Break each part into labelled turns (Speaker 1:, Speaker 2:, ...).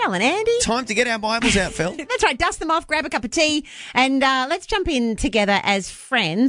Speaker 1: Phil and Andy.
Speaker 2: Time to get our Bibles out, Phil.
Speaker 1: That's right. Dust them off, grab a cup of tea, and let's jump in together as friends.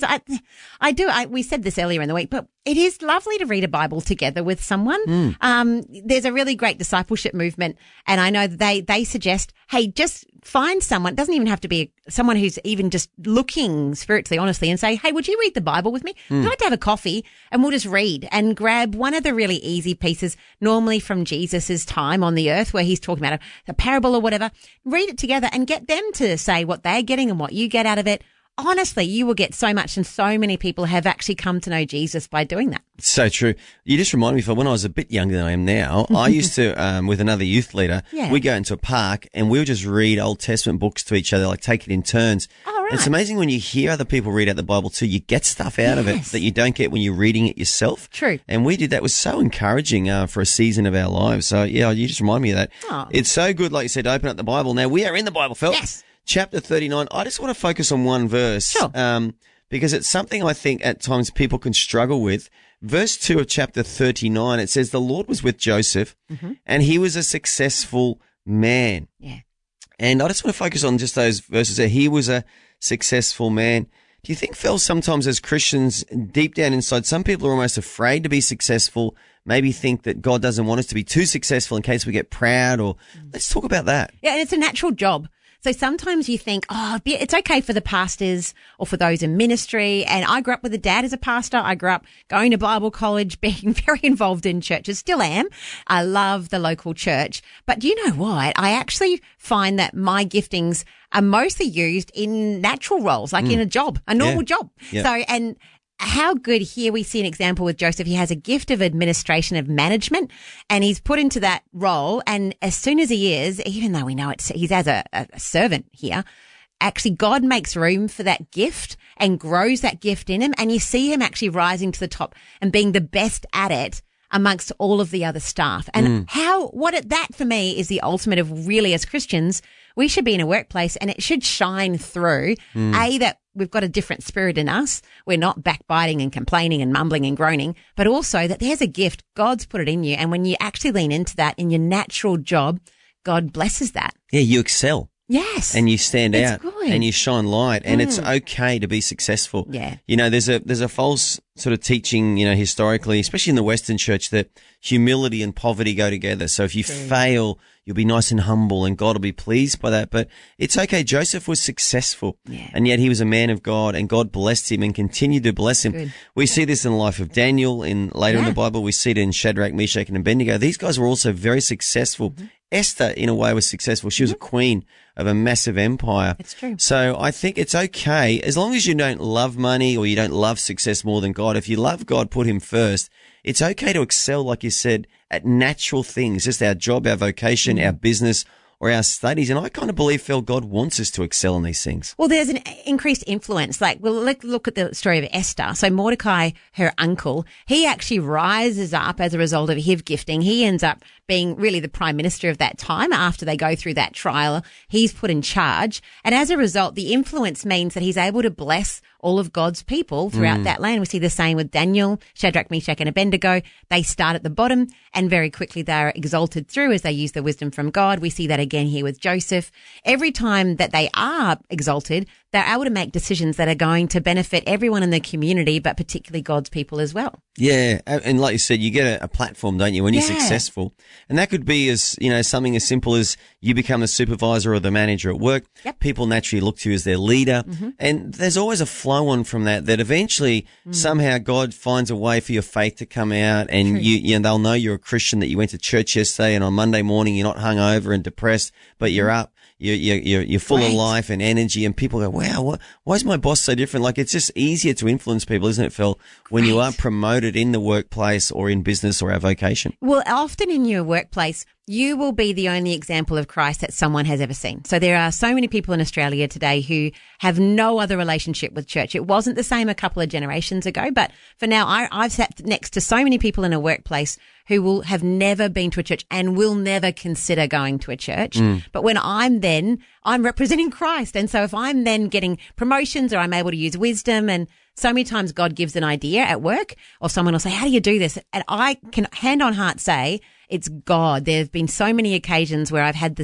Speaker 1: We said this earlier in the week, but it is lovely to read a Bible together with someone. There's a really great discipleship movement, and I know that they suggest, hey, just find someone. It doesn't even have to be someone who's even just looking spiritually, honestly, and say, hey, would you read the Bible with me? I'd like to have a coffee, and we'll just read and grab one of the really easy pieces, normally from Jesus's time on the earth, where he's talking about a parable or whatever. Read it together and get them to say what they're getting and what you get out of it. Honestly, you will get so much, and so many people have actually come to know Jesus by doing that.
Speaker 2: So true. You just reminded me, Phil, when I was a bit younger than I am now, I used to, with another youth leader, we'd go into a park and we would just read Old Testament books to each other, like take it in turns.
Speaker 1: Oh, right.
Speaker 2: It's amazing when you hear other people read out the Bible too, you get stuff out of it that you don't get when you're reading it yourself.
Speaker 1: True.
Speaker 2: And we did that. It was so encouraging for a season of our lives. So, yeah, you just remind me of that.
Speaker 1: Oh.
Speaker 2: It's so good, like you said, to open up the Bible. Now, we are in the Bible, Phil.
Speaker 1: Yes.
Speaker 2: Chapter 39. I just want to focus on one verse.
Speaker 1: Sure.
Speaker 2: Because it's something I think at times people can struggle with. Verse 2 of chapter 39, it says, the Lord was with Joseph and he was a successful man.
Speaker 1: Yeah.
Speaker 2: And I just want to focus on just those verses there. He was a successful man. Do you think, Phil, sometimes as Christians, deep down inside, some people are almost afraid to be successful, maybe think that God doesn't want us to be too successful in case we get proud, or let's talk about that.
Speaker 1: Yeah, and it's a natural job. So sometimes you think, it's okay for the pastors or for those in ministry. And I grew up with a dad as a pastor. I grew up going to Bible college, being very involved in churches, still am. I love the local church. But do you know what? I actually find that my giftings are mostly used in natural roles, like in a job, a normal job.
Speaker 2: Yeah.
Speaker 1: So, and how good here we see an example with Joseph. He has a gift of administration, of management, and he's put into that role. And as soon as he is, even though we know he's as a servant here, actually God makes room for that gift and grows that gift in him. And you see him actually rising to the top and being the best at it amongst all of the other staff. And that for me is the ultimate of, really, as Christians, we should be in a workplace and it should shine through, that we've got a different spirit in us. We're not backbiting and complaining and mumbling and groaning, but also that there's a gift. God's put it in you. And when you actually lean into that in your natural job, God blesses that.
Speaker 2: Yeah, you excel.
Speaker 1: Yes.
Speaker 2: And you stand out
Speaker 1: good.
Speaker 2: and you shine light, and it's okay to be successful.
Speaker 1: Yeah.
Speaker 2: You know, there's a false sort of teaching, you know, historically, especially in the Western church, that humility and poverty go together. So if you fail, you'll be nice and humble and God will be pleased by that. But it's okay. Joseph was successful, and yet he was a man of God, and God blessed him and continued to bless him.
Speaker 1: Good.
Speaker 2: We see this in the life of Daniel later in the Bible. We see it in Shadrach, Meshach, and Abednego. These guys were also very successful. Esther, in a way, was successful. She was a queen of a massive empire.
Speaker 1: It's true.
Speaker 2: So I think it's okay, as long as you don't love money or you don't love success more than God. If you love God, put him first. It's okay to excel, like you said, at natural things, just our job, our vocation, our business, or our studies. And I kind of believe, Phil, God wants us to excel in these things.
Speaker 1: Well, there's an increased influence. Let's look at the story of Esther. So Mordecai, her uncle, he actually rises up as a result of his gifting. He ends up being really the prime minister of that time after they go through that trial. He's put in charge. And as a result, the influence means that he's able to bless all of God's people throughout that land. We see the same with Daniel, Shadrach, Meshach, and Abednego. They start at the bottom and very quickly they're exalted through as they use the wisdom from God. We see that again here with Joseph. Every time that they are exalted, they're able to make decisions that are going to benefit everyone in the community, but particularly God's people as well.
Speaker 2: Yeah. And like you said, you get a platform, don't you, when you're successful. And that could be something as simple as you become the supervisor or the manager at work.
Speaker 1: Yep.
Speaker 2: People naturally look to you as their leader. And there's always a flow on from that eventually somehow God finds a way for your faith to come out, and they'll know you're a Christian, that you went to church yesterday and on Monday morning you're not hungover and depressed, but you're up. You're full of life and energy, and people go, wow, why is my boss so different? Like, it's just easier to influence people, isn't it, Phil, when you are promoted in the workplace or in business or our vocation?
Speaker 1: Well, often in your workplace, you will be the only example of Christ that someone has ever seen. So there are so many people in Australia today who have no other relationship with church. It wasn't the same a couple of generations ago, but for now, I've sat next to so many people in a workplace who will have never been to a church and will never consider going to a church. But when I'm representing Christ. And so if I'm then getting promotions or I'm able to use wisdom, and so many times God gives an idea at work, or someone will say, how do you do this? And I can hand on heart say, it's God. There have been so many occasions where I've had